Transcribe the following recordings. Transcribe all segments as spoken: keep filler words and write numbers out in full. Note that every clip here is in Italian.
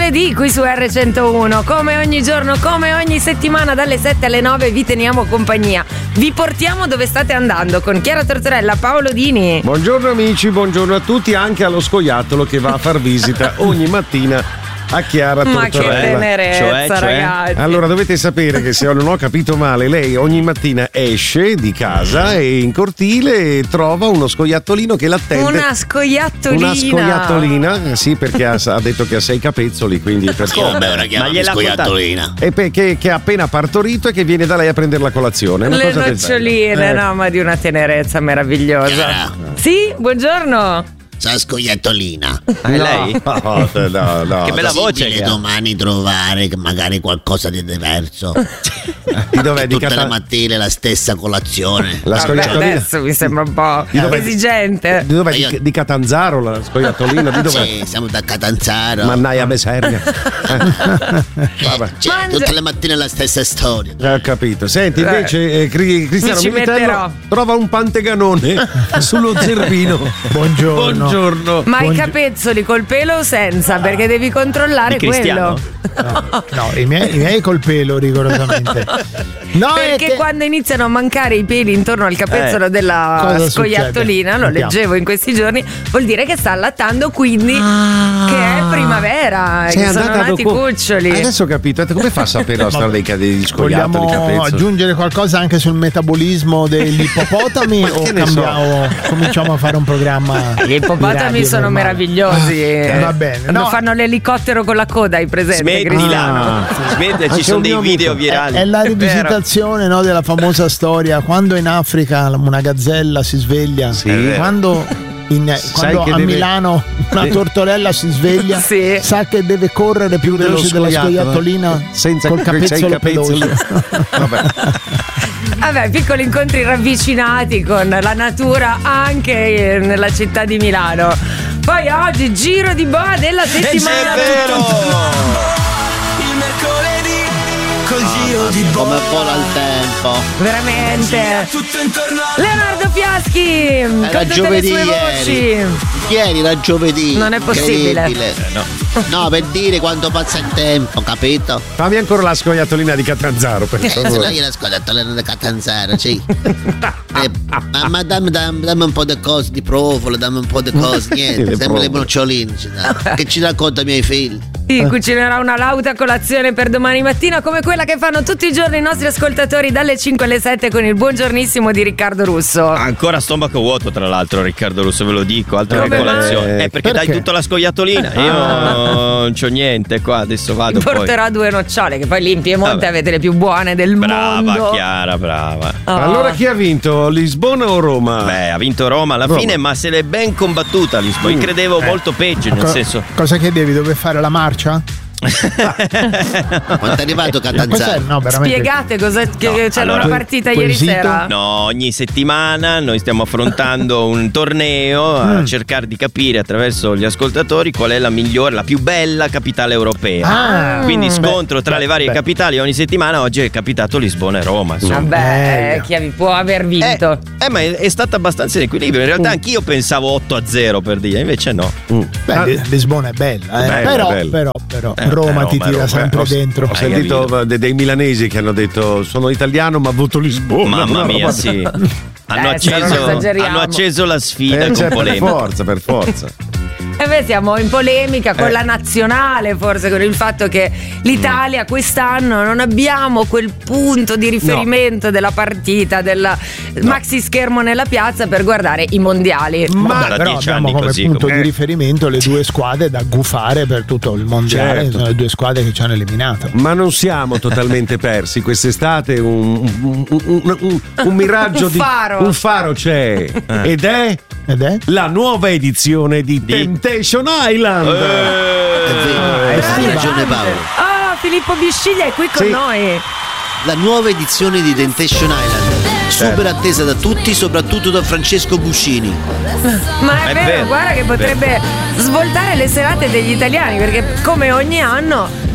mercoledì qui su erre centouno, come ogni giorno, come ogni settimana dalle sette alle nove vi teniamo compagnia. Vi portiamo dove state andando con Chiara Tortorella, Paolo Dini. Buongiorno amici, buongiorno a tutti, anche allo scoiattolo che va a far visita ogni mattina a Chiara Tortorella. Ma che tenerezza, cioè, cioè? ragazzi. Allora dovete sapere che, se non ho capito male, lei ogni mattina esce di casa e in cortile trova uno scoiattolino che l'attende. Una scoiattolina. Una scoiattolina, sì, perché ha, ha detto che ha sei capezzoli, quindi per come ora chiama scoiattolina? E pe- che, che ha appena partorito e che viene da lei a prendere la colazione. Una Le cosa noccioline, eh. no, ma di una tenerezza meravigliosa. Chiara. Sì, buongiorno. Sa scoiattolina. Ah, no, lei? No, no, no. Che bella voce che domani trovare magari qualcosa di diverso. Di dov'è? Di tutte Cata... le mattine la stessa colazione. La scoiattolina. Adesso mi sembra un po' di dov'è? esigente. Di dov'è? Io... Di, di Catanzaro la scoiattolina? Di dov'è? Sì, siamo da Catanzaro. Mannaia Besernia. eh, cioè, Mangia... tutte le mattine la stessa storia. Ho capito. Senti, invece, eh, Cristiano Militello trova un panteganone sullo zerbino. Buongiorno. Buongiorno. Ma Buongi- i capezzoli col pelo o senza? Perché devi controllare quello. No, no, i miei, i miei col pelo, rigorosamente. No, perché che... quando iniziano a mancare i peli intorno al capezzolo eh, della scoiattolina, lo Andiamo. leggevo in questi giorni, vuol dire che sta allattando, quindi ah. che è primavera, Sei che sono nati dopo... cuccioli. Adesso ho capito. Come fa a sapere la storia dei, degli scoiattoli? Vogliamo aggiungere qualcosa anche sul metabolismo degli ippopotami o cambiamo, so? Cominciamo a fare un programma? Gli ippopotami sono normale. meravigliosi. Ah, va bene. Quando no. fanno l'elicottero con la coda, hai presente? Smettila, ah. Smettila, ci sono dei video virali. È, è la rivisitazione, no, della famosa storia. Quando in Africa una gazzella si sveglia, sì. quando, in, quando a deve... Milano una tortorella si sveglia, sì. sa che deve correre più veloce della scoiattolina senza col capezzolo peloso. Vabbè. Vabbè, piccoli incontri ravvicinati con la natura anche nella città di Milano. Poi oggi giro di boa della settimana. È vero! Il mercoledì col giro di boa. Come vola il tempo. Veramente. Tutto intorno a Leonardo Fiaschi. Era giovedì le sue ieri. voci. Ieri era giovedì. Non è possibile. Eh, no. No, per dire quanto passa il tempo, capito? Fammi ancora la scoiattolina di Catanzaro, per Eh, se no favore. io la scoiattolina di Catanzaro, sì. eh, ma, ma dammi, dammi, dammi un po' di cose di provola, dammi un po' di cose, niente. Sempre le noccioline ci dà. Che ci racconta i miei figli. Sì, cucinerà una lauta colazione per domani mattina, come quella che fanno tutti i giorni i nostri ascoltatori dalle cinque alle sette con il buongiornissimo di Riccardo Russo. Ancora stomaco vuoto, tra l'altro, Riccardo Russo, ve lo dico, altra Come colazione. mai? Eh, perché, Perché? dai tutta la scoiattolina. Io non c'ho niente qua, adesso vado. Mi porterà poi. due nocciole, che poi lì in Piemonte Vabbè. avete le più buone del Brava, mondo. Chiara, brava. Oh. Allora chi ha vinto? Lisbona o Roma? Beh, ha vinto Roma alla Roma. fine, ma se l'è ben combattuta Lisbona. Io credevo molto peggio, nel Co- senso. Cosa chiedevi? Dove fare la marcia? Quando è arrivato Questa è, Catanzaro? no, veramente. Spiegate cosa che No, c'era allora, una partita quel ieri sito? sera. No, ogni settimana noi stiamo affrontando un torneo a cercare di capire attraverso gli ascoltatori qual è la migliore, la più bella capitale europea. Ah, Quindi beh, scontro tra beh, le varie beh. capitali ogni settimana. Oggi è capitato Lisbona e Roma, insomma. Vabbè, Bello. chi può aver Eh, vinto? eh, ma è, è stato abbastanza in equilibrio. In realtà anch'io pensavo otto a zero per dire, invece no. Beh, Ah. Lisbona è bella, eh. Bella, però, bella. però, però, Eh, Roma eh, ti Roma, tira Roma. sempre Ho- dentro. Ho sentito capito. de- dei milanesi che hanno detto sono italiano ma voto Lisbona. Mamma Una mia, roba- sì. Hanno, Eh, se non acceso, esageriamo. hanno acceso la sfida Eh, con cioè, per polemica. forza, per forza. E beh, siamo in polemica con Eh. la nazionale, forse con il fatto che l'Italia quest'anno non abbiamo quel punto di riferimento della partita, del maxi schermo nella piazza per guardare i mondiali. Ma da però dieci abbiamo anni come così, punto come- di riferimento le due squadre da gufare per tutto il mondiale. Certo. Sono le due squadre che ci hanno eliminato. Ma non siamo totalmente persi. Quest'estate un, un, un, un- un- un miraggio Un di faro. un faro c'è ed è Ed è? la nuova edizione di, Temptation Island. È Eh, vero, hai estiva. ragione Paolo. Ah, Filippo Bisciglia è qui con Sì. noi. La nuova edizione di Temptation Island, super attesa da tutti, soprattutto da Francesco Guscini. Ma è, È vero, vero, guarda che è potrebbe svoltare le serate degli italiani, perché come ogni anno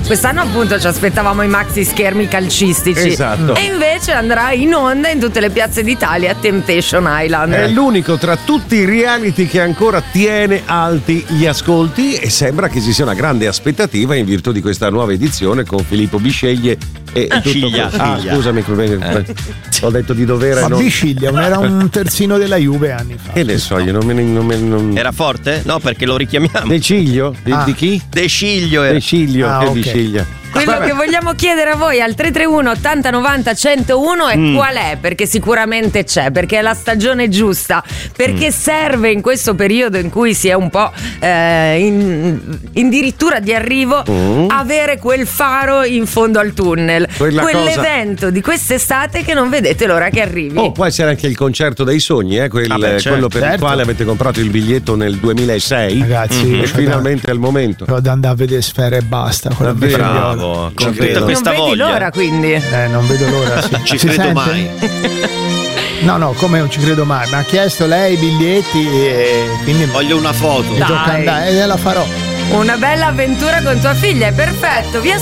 Quest'anno appunto ci aspettavamo i maxi schermi calcistici. Esatto. E invece andrà in onda in tutte le piazze d'Italia Temptation Island. È l'unico tra tutti i reality che ancora tiene alti gli ascolti e sembra che ci sia una grande aspettativa in virtù di questa nuova edizione con Filippo Bisceglie e Ah, tutto Sciglia, questo. Ah, Sciglia. scusami, eh. ho detto di dovere. Ma non... Bisciglia era un terzino della Juve anni fa. Che ne so, io non me ne. Non me, non... Era forte? No, perché lo richiamiamo. De Ciglio? Di, Ah. di chi? De Ciglio era. De Ciglio, Ah, che ok. Bisceglia. Quello Vabbè. che vogliamo chiedere a voi al tre tre uno ottanta novanta centouno è Mm. qual è, perché sicuramente c'è, perché è la stagione giusta, perché Mm. serve in questo periodo in cui si è un po' eh, in, addirittura di arrivo Mm. avere quel faro in fondo al tunnel, Quella quell'evento di quest'estate che non vedete l'ora che arrivi. Oh, può essere anche il concerto dei sogni, eh? Quel- Ah beh, certo. quello per il Certo. quale avete comprato il biglietto nel duemilasei. Ragazzi, e c'è finalmente è il momento. Però da andare a vedere Sfera e basta. con la Davvero? Figliola. Bravo, Ci con credo. tutta non questa vedi voglia. l'ora quindi. Eh, non vedo l'ora. Sì. Ci Si credo sente? mai. No, no, come non ci credo mai. Mi ha chiesto lei i biglietti e quindi Voglio una foto. Dai. gioca andare e la farò. Una bella avventura con tua figlia, è perfetto. Vi